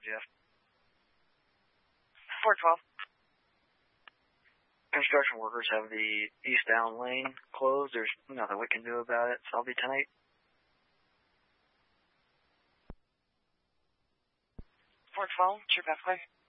Jeff. 412. Construction workers have the eastbound lane closed. There's nothing we can do about it, so I'll be 10-8. 412, True Pathway.